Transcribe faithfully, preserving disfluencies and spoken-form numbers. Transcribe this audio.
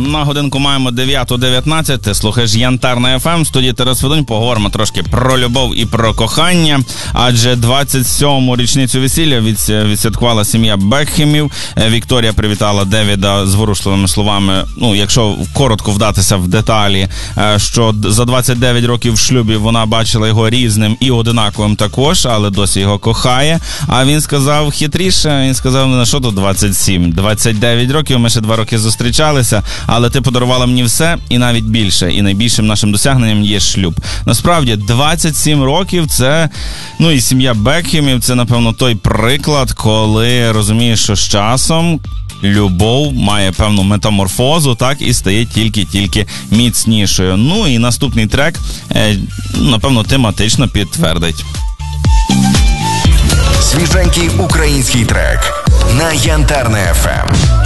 На годинку маємо дев'ята дев'ятнадцять. Ти слухаєш Янтарна еф ем. В студії Тарас Федунь. Поговоримо трошки про любов і про кохання. Адже двадцять сьому річницю весілля відсвяткувала сім'я Бекхемів. Вікторія привітала Девіда зворушливими словами, ну, якщо коротко вдатися в деталі, що за двадцять дев'ять років в шлюбі вона бачила його різним і одинаковим також, але досі його кохає. А він сказав хитріше, він сказав, на що тут двадцять сім? двадцять дев'ять років, ми ще два роки зустрічалися, але ти подарувала мені все і навіть більше. І найбільшим нашим досягненням є шлюб. Насправді, двадцять сім років це, ну і сім'я Бекхемів, це, напевно, той приклад, коли розумієш, що з часом любов має певну метаморфозу, так, і стає тільки-тільки міцнішою. Ну і наступний трек, е, напевно, тематично підтвердить. Свіженький український трек на Янтарна еф ем.